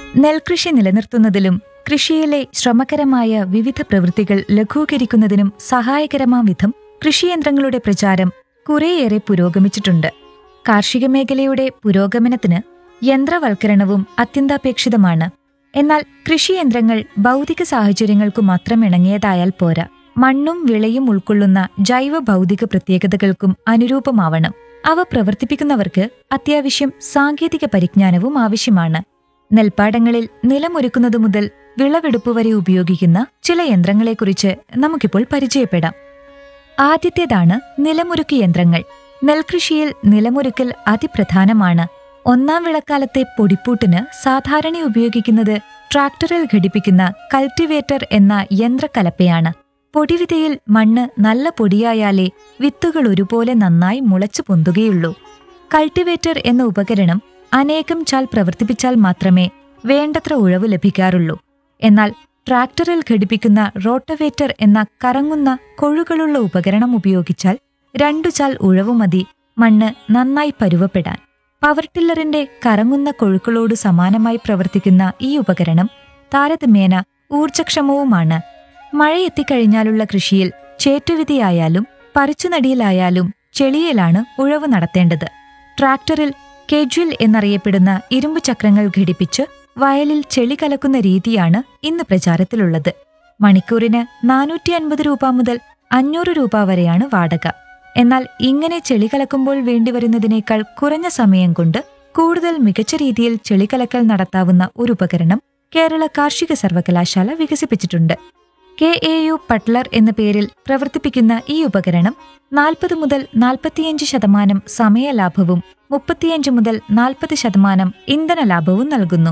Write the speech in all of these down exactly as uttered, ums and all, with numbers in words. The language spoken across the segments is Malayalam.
നെൽകൃഷി നിലനിർത്തുന്നതിലും കൃഷിയിലെ ശ്രമകരമായ വിവിധ പ്രവൃത്തികൾ ലഘൂകരിക്കുന്നതിനും സഹായകരമാം വിധം കൃഷിയന്ത്രങ്ങളുടെ പ്രചാരം കുറേയേറെ പുരോഗമിച്ചിട്ടുണ്ട്. കാർഷിക മേഖലയുടെ പുരോഗമനത്തിന് യന്ത്രവൽക്കരണവും അത്യന്താപേക്ഷിതമാണ്. എന്നാൽ കൃഷിയന്ത്രങ്ങൾ ഭൗതിക സാഹചര്യങ്ങൾക്കു മാത്രം ഇണങ്ങിയതായാൽ പോരാ, മണ്ണും വിളയും ഉൾക്കൊള്ളുന്ന ജൈവ ഭൗതിക പ്രത്യേകതകൾക്കും അനുരൂപമാവണം. അവ പ്രവർത്തിപ്പിക്കുന്നവർക്ക് അത്യാവശ്യം സാങ്കേതിക പരിജ്ഞാനവും ആവശ്യമാണ്. നെൽപ്പാടങ്ങളിൽ നിലമൊരുക്കുന്നതു മുതൽ വിളവെടുപ്പ് വരെ ഉപയോഗിക്കുന്ന ചില യന്ത്രങ്ങളെക്കുറിച്ച് നമുക്കിപ്പോൾ പരിചയപ്പെടാം. ആദ്യത്തേതാണ് നിലമൊരുക്ക് യന്ത്രങ്ങൾ. നെൽകൃഷിയിൽ നിലമൊരുക്കൽ അതിപ്രധാനമാണ്. ഒന്നാം വിളക്കാലത്തെ പൊടിപ്പൂട്ടിന് സാധാരണ ഉപയോഗിക്കുന്നത് ട്രാക്ടറിൽ ഘടിപ്പിക്കുന്ന കൾട്ടിവേറ്റർ എന്ന യന്ത്രക്കലപ്പയാണ്. പൊടിവിതയിൽ മണ്ണ് നല്ല പൊടിയായാലേ വിത്തുകൾ ഒരുപോലെ നന്നായി മുളച്ചു പൊന്തുകയുള്ളൂ. കൾട്ടിവേറ്റർ എന്ന ഉപകരണം അനേകം ചാൽ പ്രവർത്തിപ്പിച്ചാൽ മാത്രമേ വേണ്ടത്ര ഉഴവ് ലഭിക്കാറുള്ളൂ. എന്നാൽ ട്രാക്ടറിൽ ഘടിപ്പിക്കുന്ന റോട്ടവേറ്റർ എന്ന കറങ്ങുന്ന കൊഴുകളുള്ള ഉപകരണം ഉപയോഗിച്ചാൽ രണ്ടു ചാൽ ഉഴവു മതി മണ്ണ് നന്നായി പരുവപ്പെടാൻ. പവർ ടില്ലറിന്റെ കറങ്ങുന്ന കൊഴുക്കളോട് സമാനമായി പ്രവർത്തിക്കുന്ന ഈ ഉപകരണം താരതമ്യേന ഊർജക്ഷമവുമാണ്. മഴയെത്തിക്കഴിഞ്ഞാലുള്ള കൃഷിയിൽ ചേറ്റുവിധിയായാലും പറിച്ചുനടിയിലായാലും ചെളിയിലാണ് ഉഴവ് നടത്തേണ്ടത്. ട്രാക്ടറിൽ കെജ്വൽ എന്നറിയപ്പെടുന്ന ഇരുമ്പു ചക്രങ്ങൾ ഘടിപ്പിച്ച് വയലിൽ ചെളി കലക്കുന്ന രീതിയാണ് ഇന്ന് പ്രചാരത്തിലുള്ളത്. മണിക്കൂറിന് നാനൂറ്റി അൻപത് രൂപ മുതൽ അഞ്ഞൂറ് രൂപ വരെയാണ് വാടക. എന്നാൽ ഇങ്ങനെ ചെളി കലക്കുമ്പോൾ വേണ്ടിവരുന്നതിനേക്കാൾ കുറഞ്ഞ സമയം കൊണ്ട് കൂടുതൽ മികച്ച രീതിയിൽ ചെളികലക്കൽ നടത്താവുന്ന ഒരു ഉപകരണം കേരള കാർഷിക സർവകലാശാല വികസിപ്പിച്ചിട്ടുണ്ട്. കെ എ യു പട്ലർ എന്ന പേരിൽ പ്രവർത്തിപ്പിക്കുന്ന ഈ ഉപകരണം നാൽപ്പത് മുതൽ നാൽപ്പത്തിയഞ്ച് ശതമാനം സമയലാഭവും മുപ്പത്തിയഞ്ച് മുതൽ നാൽപ്പത് ശതമാനം ഇന്ധന ലാഭവും നൽകുന്നു.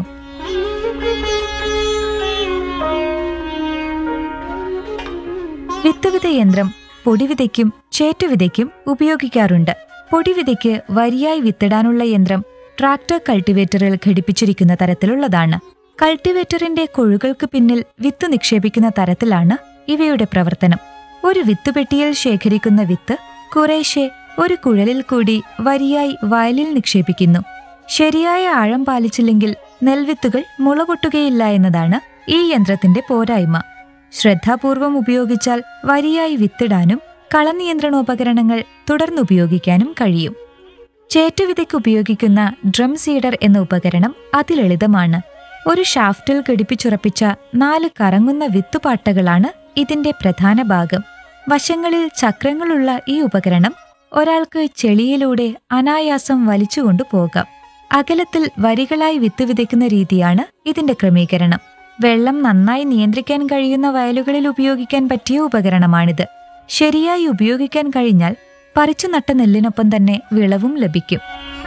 വിത്തുവിത യന്ത്രം പൊടിവിതയ്ക്കും ചേറ്റുവിതയ്ക്കും ഉപയോഗിക്കാറുണ്ട്. പൊടിവിതയ്ക്ക് വരിയായി വിത്തിടാനുള്ള യന്ത്രം ട്രാക്ടർ കൾട്ടിവേറ്ററിൽ ഘടിപ്പിച്ചിരിക്കുന്ന തരത്തിലുള്ളതാണ്. കൾട്ടിവേറ്ററിന്റെ കൊഴുകൾക്ക് പിന്നിൽ വിത്ത് നിക്ഷേപിക്കുന്ന തരത്തിലാണ് ഇവയുടെ പ്രവർത്തനം. ഒരു വിത്തുപെട്ടിയിൽ ശേഖരിക്കുന്ന വിത്ത് കുറേശ്ശെ ഒരു കുഴലിൽ കൂടി വരിയായി വയലിൽ നിക്ഷേപിക്കുന്നു. ശരിയായ ആഴം പാലിച്ചില്ലെങ്കിൽ നെൽവിത്തുകൾ മുളപൊട്ടുകയില്ല എന്നതാണ് ഈ യന്ത്രത്തിന്റെ പോരായ്മ. ശ്രദ്ധാപൂർവം ഉപയോഗിച്ചാൽ വരിയായി വിത്തിടാനും കളനിയന്ത്രണോപകരണങ്ങൾ തുടർന്നുപയോഗിക്കാനും കഴിയും. ചേറ്റുവിതയ്ക്ക് ഉപയോഗിക്കുന്ന ഡ്രം സീഡർ എന്ന ഉപകരണം അതിലളിതമാണ്. ഒരു ഷാഫ്റ്റിൽ ഘടിപ്പിച്ചുറപ്പിച്ച നാല് കറങ്ങുന്ന വിത്തുപാട്ടകളാണ് ഇതിന്റെ പ്രധാന ഭാഗം. വശങ്ങളിൽ ചക്രങ്ങളുള്ള ഈ ഉപകരണം ഒരാൾക്ക് ചെളിയിലൂടെ അനായാസം വലിച്ചുകൊണ്ടു പോകാം. അകലത്തിൽ വരികളായി വിത്ത് വിതയ്ക്കുന്ന രീതിയാണ് ഇതിന്റെ ക്രമീകരണം. വെള്ളം നന്നായി നിയന്ത്രിക്കാൻ കഴിയുന്ന വയലുകളിൽ ഉപയോഗിക്കാൻ പറ്റിയ ഉപകരണമാണിത്. ശരിയായി ഉപയോഗിക്കാൻ കഴിഞ്ഞാൽ പറിച്ചു നട്ട നെല്ലിനൊപ്പം തന്നെ വിളവും ലഭിക്കും.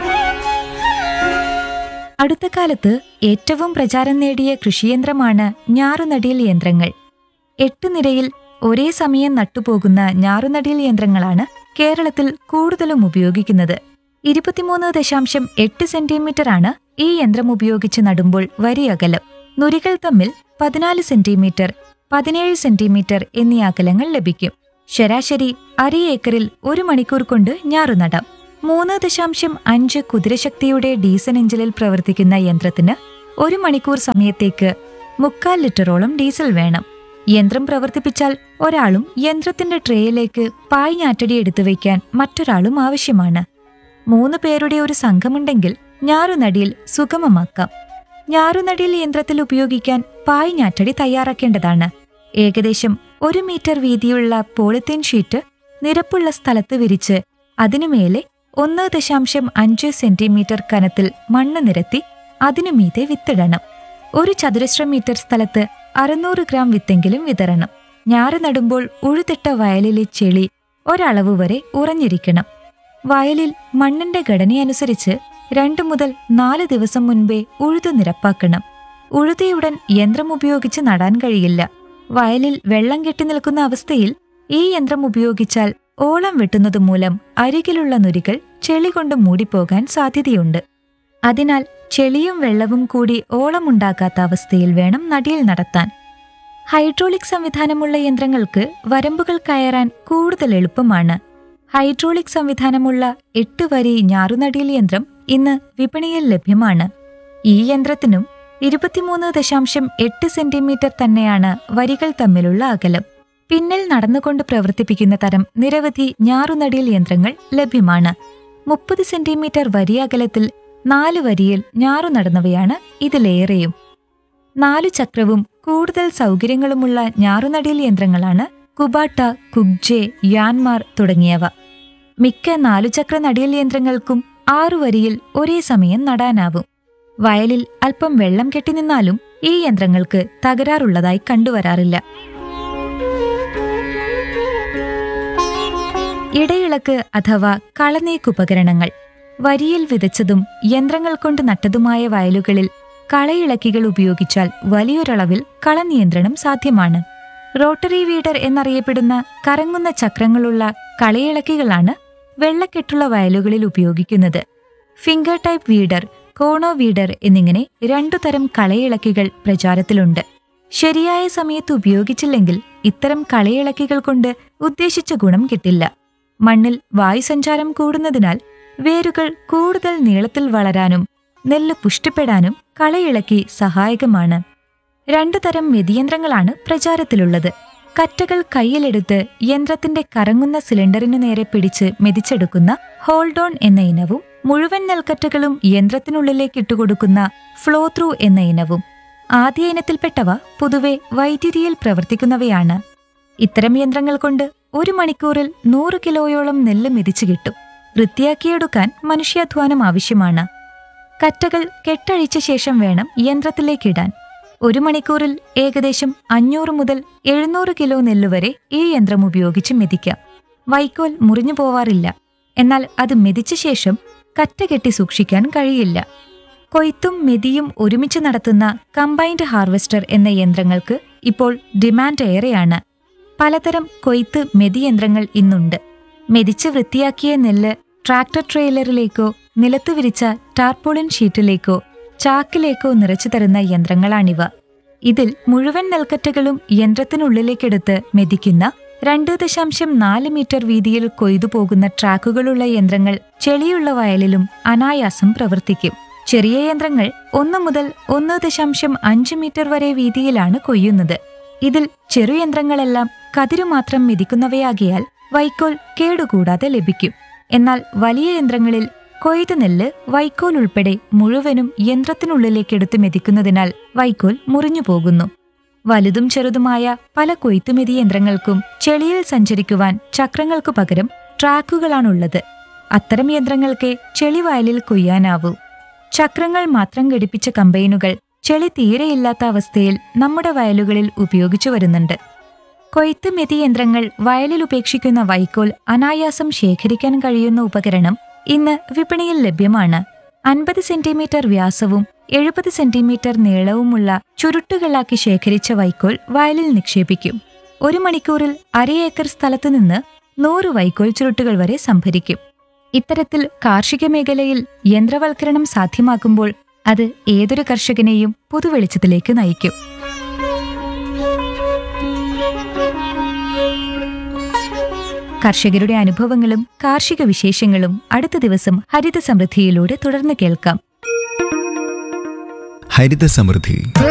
അടുത്ത കാലത്ത് ഏറ്റവും പ്രചാരം നേടിയ കൃഷിയന്ത്രമാണ് ഞാറുനടിയൽ യന്ത്രങ്ങൾ. എട്ട് നിരയിൽ ഒരേ സമയം നട്ടുപോകുന്ന ഞാറുനടിയൽ യന്ത്രങ്ങളാണ് കേരളത്തിൽ കൂടുതലും ഉപയോഗിക്കുന്നത്. ഇരുപത്തിമൂന്ന് ദശാംശം എട്ട് സെന്റിമീറ്ററാണ് ഈ യന്ത്രം ഉപയോഗിച്ച് നടുമ്പോൾ വരി അകലം. നുരികൾ തമ്മിൽ പതിനാല് സെന്റിമീറ്റർ, പതിനേഴ് സെന്റിമീറ്റർ എന്നീ അകലങ്ങൾ ലഭിക്കും. ശരാശരി അര ഏക്കറിൽ ഒരു മണിക്കൂർ കൊണ്ട് ഞാറുനടാം. മൂന്ന് ദശാംശം അഞ്ച് കുതിരശക്തിയുടെ ഡീസൽ എഞ്ചിനിൽ പ്രവർത്തിക്കുന്ന യന്ത്രത്തിന് ഒരു മണിക്കൂർ സമയത്തേക്ക് മുക്കാൽ ലിറ്ററോളം ഡീസൽ വേണം. യന്ത്രം പ്രവർത്തിപ്പിച്ചാൽ ഒരാളും യന്ത്രത്തിന്റെ ട്രേയിലേക്ക് പായ് ഞാറ്റടി എടുത്തു വയ്ക്കാൻ മറ്റൊരാളും ആവശ്യമാണ്. മൂന്ന് പേരുടെ ഒരു സംഘമുണ്ടെങ്കിൽ ഞാറുനടിയിൽ സുഗമമാക്കാം. ഞാറുനടിയിൽ യന്ത്രത്തിൽ ഉപയോഗിക്കാൻ പായ് ഞാറ്റടി തയ്യാറാക്കേണ്ടതാണ്. ഏകദേശം ഒരു മീറ്റർ വീതിയുള്ള പോളിത്തീൻ ഷീറ്റ് നിരപ്പുള്ള സ്ഥലത്ത് വിരിച്ച് അതിനുമേലെ ഒന്ന് ദശാംശം അഞ്ച് സെന്റിമീറ്റർ കനത്തിൽ മണ്ണ് നിരത്തി അതിനു മീതെ വിത്തിടണം. ഒരു ചതുരശ്ര മീറ്റർ സ്ഥലത്ത് അറുന്നൂറ് ഗ്രാം വിത്തെങ്കിലും വിതരണം. ഞാറ് നടുമ്പോൾ ഉഴുതിട്ട വയലിലെ ചെളി ഒരളവ് വരെ ഉറഞ്ഞിരിക്കണം. വയലിൽ മണ്ണിന്റെ ഘടനയനുസരിച്ച് രണ്ടു മുതൽ നാല് ദിവസം മുൻപേ ഉഴുതു നിരപ്പാക്കണം. ഉഴുതിയുടൻ യന്ത്രം ഉപയോഗിച്ച് നടാൻ കഴിയില്ല. വയലിൽ വെള്ളം കെട്ടി നിൽക്കുന്ന അവസ്ഥയിൽ ഈ യന്ത്രം ഉപയോഗിച്ചാൽ ഓളം വെട്ടുന്നത് മൂലം അരികിലുള്ള നുരികൾ ചെളി കൊണ്ട് മൂടിപ്പോകാൻ സാധ്യതയുണ്ട്. അതിനാൽ ചെളിയും വെള്ളവും കൂടി ഓളമുണ്ടാകാത്ത അവസ്ഥയിൽ വേണം നടിയിൽ നടത്താൻ. ഹൈഡ്രോളിക് സംവിധാനമുള്ള യന്ത്രങ്ങൾക്ക് വരമ്പുകൾ കയറാൻ കൂടുതൽ എളുപ്പമാണ്. ഹൈഡ്രോളിക് സംവിധാനമുള്ള എട്ട് വരി ഞാറുനടിയൽ യന്ത്രം ഇന്ന് വിപണിയിൽ ലഭ്യമാണ്. ഈ യന്ത്രത്തിനും ഇരുപത്തിമൂന്ന് ദശാംശം എട്ട് സെന്റിമീറ്റർ തന്നെയാണ് വരികൾ തമ്മിലുള്ള അകലം. പിന്നിൽ നടന്നുകൊണ്ട് പ്രവർത്തിപ്പിക്കുന്ന തരം നിരവധി ഞാറുനടിയൽ യന്ത്രങ്ങൾ ലഭ്യമാണ്. മുപ്പത് സെന്റിമീറ്റർ വരി അകലത്തിൽ നാല് വരിയിൽ ഞാറു നടന്നവയാണ് ഇതിലേറെയും. നാലു ചക്രവും കൂടുതൽ സൗകര്യങ്ങളുമുള്ള ഞാറുനടിയൽ യന്ത്രങ്ങളാണ് കുബാട്ട, കുഗ്ജെ, യാൻമാർ തുടങ്ങിയവ. മിക്ക നാലുചക്ര നടിയൽ യന്ത്രങ്ങൾക്കും ആറു വരിയിൽ ഒരേ സമയം നടാനാവും. വയലിൽ അല്പം വെള്ളം കെട്ടിനിന്നാലും ഈ യന്ത്രങ്ങൾക്ക് തകരാറുള്ളതായി കണ്ടുവരാറില്ല. ഇടയിളക്ക് അഥവാ കളനീക്കുപകരണങ്ങൾ. വരിയിൽ വിതച്ചതും യന്ത്രങ്ങൾ കൊണ്ട് നട്ടതുമായ വയലുകളിൽ കളയിളക്കികൾ ഉപയോഗിച്ചാൽ വലിയൊരളവിൽ കളനിയന്ത്രണം സാധ്യമാണ്. റോട്ടറി വീഡർ എന്നറിയപ്പെടുന്ന കറങ്ങുന്ന ചക്രങ്ങളുള്ള കളയിളക്കികളാണ് വെള്ളക്കെട്ടുള്ള വയലുകളിൽ ഉപയോഗിക്കുന്നത്. ഫിംഗർ ടൈപ്പ് വീഡർ, കോണോ വീഡർ എന്നിങ്ങനെ രണ്ടു തരം കളയിളക്കികൾ പ്രചാരത്തിലുണ്ട്. ശരിയായ സമയത്ത് ഉപയോഗിച്ചില്ലെങ്കിൽ ഇത്തരം കളയിളക്കികൾ കൊണ്ട് ഉദ്ദേശിച്ച ഗുണം കിട്ടില്ല. മണ്ണിൽ വായുസഞ്ചാരം കൂടുന്നതിനാൽ വേരുകൾ കൂടുതൽ നീളത്തിൽ വളരാനും നെല്ല് പുഷ്ടിപ്പെടാനും കളയിളക്കി സഹായകമാണ്. രണ്ടു തരം മെതിയന്ത്രങ്ങളാണ് പ്രചാരത്തിലുള്ളത്. കറ്റകൾ കയ്യിലെടുത്ത് യന്ത്രത്തിന്റെ കറങ്ങുന്ന സിലിണ്ടറിനു നേരെ പിടിച്ച് മെതിച്ചെടുക്കുന്ന ഹോൾഡ് ഓൺ എന്ന ഇനവും മുഴുവൻ നെൽക്കറ്റകളും യന്ത്രത്തിനുള്ളിലേക്ക് ഇട്ടുകൊടുക്കുന്ന ഫ്ലോ ത്രൂ എന്ന ഇനവും. ആദ്യ ഇനത്തിൽപ്പെട്ടവ പൊതുവെ വൈദ്യുതിയിൽ പ്രവർത്തിക്കുന്നവയാണ്. ഇത്തരം യന്ത്രങ്ങൾ കൊണ്ട് ഒരു മണിക്കൂറിൽ നൂറ് കിലോയോളം നെല്ല് മെതിച്ചു കിട്ടും. വൃത്തിയാക്കിയെടുക്കാൻ മനുഷ്യാധ്വാനം ആവശ്യമാണ്. കറ്റകൾ കെട്ടഴിച്ച ശേഷം വേണം യന്ത്രത്തിലേക്കിടാൻ. ഒരു മണിക്കൂറിൽ ഏകദേശം അഞ്ഞൂറ് മുതൽ എഴുന്നൂറ് കിലോ നെല്ലുവരെ ഈ യന്ത്രം ഉപയോഗിച്ച് മെതിക്കാം. വൈക്കോൽ മുറിഞ്ഞു പോവാറില്ല. എന്നാൽ അത് മെതിച്ച ശേഷം കറ്റ കെട്ടി സൂക്ഷിക്കാൻ കഴിയില്ല. കൊയ്ത്തും മെതിയും ഒരുമിച്ച് നടത്തുന്ന കമ്പൈൻഡ് ഹാർവെസ്റ്റർ എന്ന യന്ത്രങ്ങൾക്ക് ഇപ്പോൾ ഡിമാൻഡ് ഏറെയാണ്. പലതരം കൊയ്ത്ത് മെതിയന്ത്രങ്ങൾ ഇന്നുണ്ട്. മെതിച്ച് വൃത്തിയാക്കിയ നെല്ല് ട്രാക്ടർ ട്രെയിലറിലേക്കോ നിലത്തു വിരിച്ച ടാർപോളിൻ ഷീറ്റിലേക്കോ ചാക്കിലേക്കോ നിറച്ചു തരുന്ന യന്ത്രങ്ങളാണിവ. ഇതിൽ മുഴുവൻ നെൽക്കറ്റകളും യന്ത്രത്തിനുള്ളിലേക്കെടുത്ത് മെതിക്കുന്ന രണ്ട് ദശാംശം നാല് മീറ്റർ വീതിയിൽ കൊയ്തു പോകുന്ന ട്രാക്കുകളുള്ള യന്ത്രങ്ങൾ ചെളിയുള്ള വയലിലും അനായാസം പ്രവർത്തിക്കും. ചെറിയ യന്ത്രങ്ങൾ ഒന്ന് മുതൽ ഒന്ന് ദശാംശം അഞ്ച് മീറ്റർ വരെ വീതിയിലാണ് കൊയ്യുന്നത്. ഇതിൽ ചെറുയന്ത്രങ്ങളെല്ലാം കതിരു മാത്രം മെതിക്കുന്നവയാകിയാൽ വൈക്കോൽ കേടുകൂടാതെ ലഭിക്കും. എന്നാൽ വലിയ യന്ത്രങ്ങളിൽ കൊയ്ത നെല്ല് വൈക്കോൽ ഉൾപ്പെടെ മുഴുവനും യന്ത്രത്തിനുള്ളിലേക്കെടുത്ത് മെതിക്കുന്നതിനാൽ വൈക്കോൽ മുറിഞ്ഞു പോകുന്നു. വലുതും ചെറുതുമായ പല കൊയ്ത്തുമെതി യന്ത്രങ്ങൾക്കും ചെളിയിൽ സഞ്ചരിക്കുവാൻ ചക്രങ്ങൾക്കു പകരം ട്രാക്കുകളാണുള്ളത്. അത്തരം യന്ത്രങ്ങൾക്ക് ചെളി വയലിൽ കൊയ്യാനാവൂ. ചക്രങ്ങൾ മാത്രം ഘടിപ്പിച്ച കമ്പൈനുകൾ ചെളി തീരെയില്ലാത്ത അവസ്ഥയിൽ നമ്മുടെ വയലുകളിൽ ഉപയോഗിച്ചു വരുന്നുണ്ട്. കൊയ്ത്ത് മെതി യന്ത്രങ്ങൾ വയലിൽ ഉപേക്ഷിക്കുന്ന വൈക്കോൽ അനായാസം ശേഖരിക്കാൻ കഴിയുന്ന ഉപകരണം ഇന്ന് വിപണിയിൽ ലഭ്യമാണ്. അൻപത് സെന്റിമീറ്റർ വ്യാസവും എഴുപത് സെന്റിമീറ്റർ നീളവുമുള്ള ചുരുട്ടുകളാക്കി ശേഖരിച്ച വൈക്കോൽ വയലിൽ നിക്ഷേപിക്കും. ഒരു മണിക്കൂറിൽ അര ഏക്കർ സ്ഥലത്തു നിന്ന് നൂറ് വൈക്കോൽ ചുരുട്ടുകൾ വരെ സംഭരിക്കും. ഇത്തരത്തിൽ കാർഷിക മേഖലയിൽ യന്ത്രവൽക്കരണം സാധ്യമാക്കുമ്പോൾ അത് ഏതൊരു കർഷകനെയും പുതുവെളിച്ചത്തിലേക്ക് നയിക്കും. കർഷകരുടെ അനുഭവങ്ങളും കാർഷിക വിശേഷങ്ങളും അടുത്ത ദിവസം ഹരിത സമൃദ്ധിയിലൂടെ തുടർന്ന് കേൾക്കാം. ഹരിത സമൃദ്ധി.